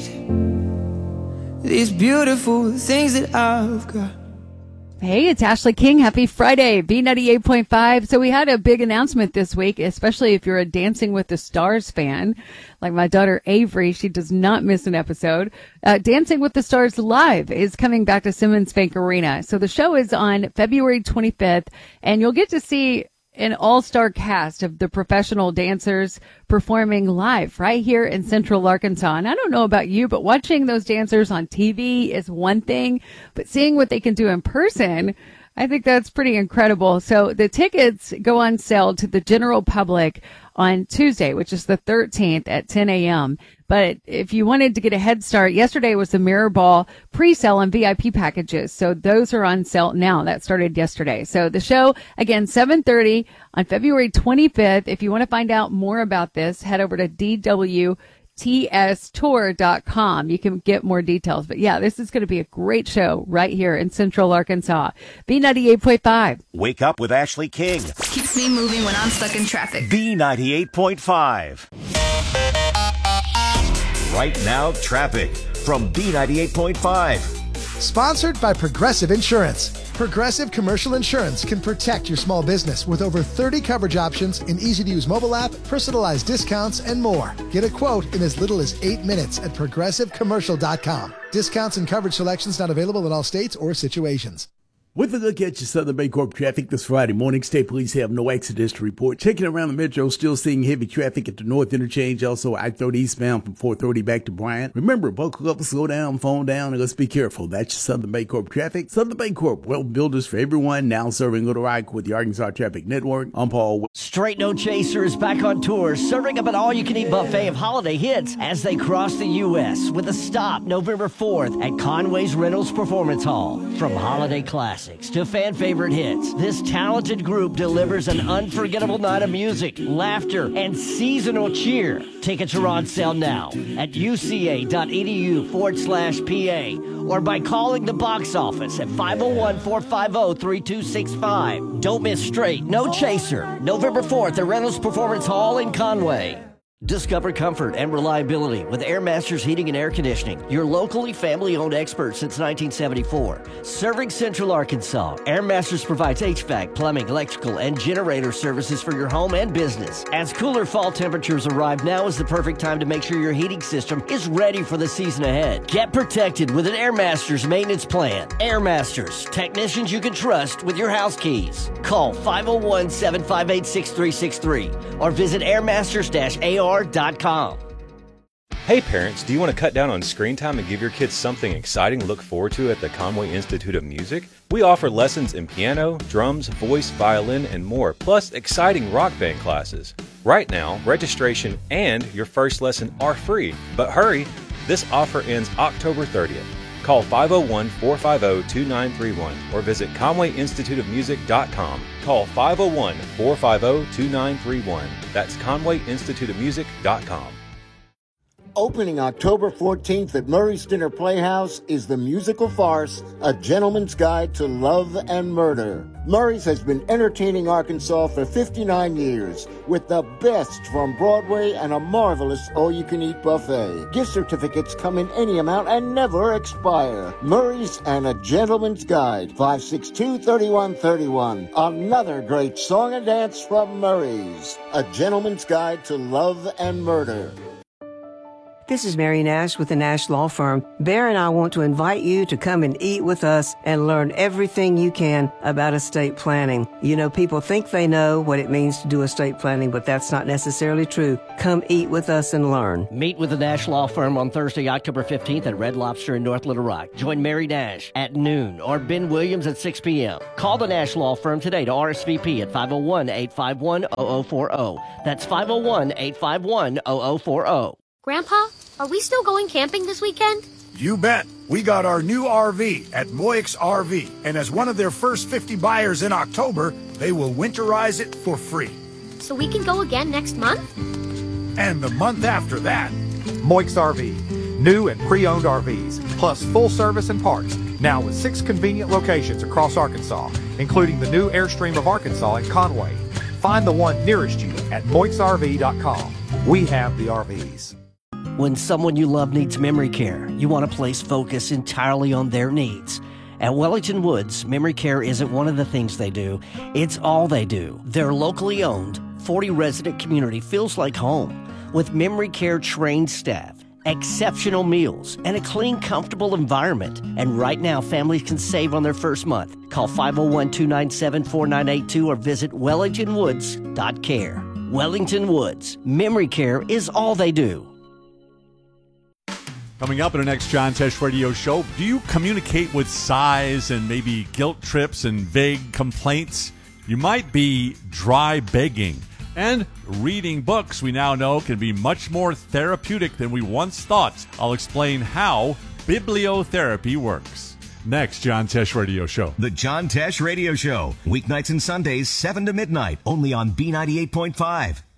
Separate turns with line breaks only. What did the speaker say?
these beautiful things that I've got.
Hey, it's Ashley King. Happy Friday, B98.5. So we had a big announcement this week, especially if you're a Dancing with the Stars fan, like my daughter Avery. She does not miss an episode. Dancing with the Stars Live is coming back to Simmons Bank Arena. So the show is on February 25th, and you'll get to see an all-star cast of the professional dancers performing live right here in Central Arkansas. And I don't know about you, but watching those dancers on TV is one thing, but seeing what they can do in person, I think that's pretty incredible. So the tickets go on sale to the general public on Tuesday, which is the 13th at 10 a.m. But if you wanted to get a head start, yesterday was the Mirror Ball pre-sale and VIP packages. So those are on sale now. That started yesterday. So the show, again, 7:30 on February 25th. If you want to find out more about this, head over to dwtstour.com. You can get more details. But yeah, this is going to be a great show right here in Central Arkansas. B98.5.
Wake up with Ashley King.
Keeps me moving when I'm stuck in traffic.
B98.5. Right now, traffic from B98.5.
Sponsored by Progressive Insurance. Progressive Commercial Insurance can protect your small business with over 30 coverage options, an easy-to-use mobile app, personalized discounts, and more. Get a quote in as little as 8 minutes at progressivecommercial.com. Discounts and coverage selections not available in all states or situations.
With a look at your Southern Bancorp traffic this Friday morning, state police have no accidents to report. Checking around the metro, still seeing heavy traffic at the North Interchange, also I-30 eastbound from 430 back to Bryant. Remember, buckle up, slow down, phone down, and let's be careful. That's your Southern Bancorp traffic. Southern Bancorp, well builders for everyone, now serving Little Rock with the Arkansas Traffic Network. I'm Paul.
Straight No Chaser is back on tour, serving up an all-you-can-eat buffet of holiday hits as they cross the U.S. with a stop November 4th at Conway's Reynolds Performance Hall. From holiday classics to fan favorite hits, this talented group delivers an unforgettable night of music, laughter, and seasonal cheer. Tickets are on sale now at uca.edu/PA or by calling the box office at 501-450-3265. Don't miss Straight No Chaser, November 4th at Reynolds Performance Hall in Conway. Discover comfort and reliability with Air Masters Heating and Air Conditioning, your locally family-owned expert since 1974. Serving Central Arkansas, Air Masters provides HVAC, plumbing, electrical, and generator services for your home and business. As cooler fall temperatures arrive, now is the perfect time to make sure your heating system is ready for the season ahead. Get protected with an Air Masters maintenance plan. Air Masters, technicians you can trust with your house keys. Call 501-758-6363 or visit airmasters-ar.com.
Hey parents, do you want to cut down on screen time and give your kids something exciting to look forward to at the Conway Institute of Music? We offer lessons in piano, drums, voice, violin, and more, plus exciting rock band classes. Right now, registration and your first lesson are free, but hurry, this offer ends October 30th. Call 501-450-2931 or visit ConwayInstituteOfMusic.com. Call 501-450-2931. That's ConwayInstituteOfMusic.com.
Opening October 14th at Murray's Dinner Playhouse is the musical farce, A Gentleman's Guide to Love and Murder. Murray's has been entertaining Arkansas for 59 years with the best from Broadway and a marvelous all-you-can-eat buffet. Gift certificates come in any amount and never expire. Murray's and A Gentleman's Guide, 562-3131. Another great song and dance from Murray's, A Gentleman's Guide to Love and Murder.
This is Mary Nash with the Nash Law Firm. Bear and I want to invite you to come and eat with us and learn everything you can about estate planning. You know, people think they know what it means to do estate planning, but that's not necessarily true. Come eat with us and learn.
Meet with the Nash Law Firm on Thursday, October 15th at Red Lobster in North Little Rock. Join Mary Nash at noon or Ben Williams at 6 p.m. Call the Nash Law Firm today to RSVP at 501-851-0040. That's 501-851-0040.
Grandpa, are we still going camping this weekend?
You bet. We got our new RV at Moix RV, and as one of their first 50 buyers in October, they will winterize it for free.
So we can go again next month?
And the month after that.
Moix RV. New and pre-owned RVs, plus full service and parts. Now with 6 convenient locations across Arkansas, including the new Airstream of Arkansas in Conway. Find the one nearest you at moixrv.com. We have the RVs.
When someone you love needs memory care, you want to place focus entirely on their needs. At Wellington Woods, memory care isn't one of the things they do, it's all they do. Their locally owned, 40-resident community feels like home, with memory care trained staff, exceptional meals, and a clean, comfortable environment. And right now, families can save on their first month. Call 501-297-4982 or visit wellingtonwoods.care. Wellington Woods, memory care is all they do.
Coming up in the next John Tesh Radio Show, do you communicate with sighs and maybe guilt trips and vague complaints? You might be dry begging. And reading books, we now know, can be much more therapeutic than we once thought. I'll explain how bibliotherapy works. Next John Tesh Radio Show.
The John Tesh Radio Show. Weeknights and Sundays, 7 to midnight, only on B98.5.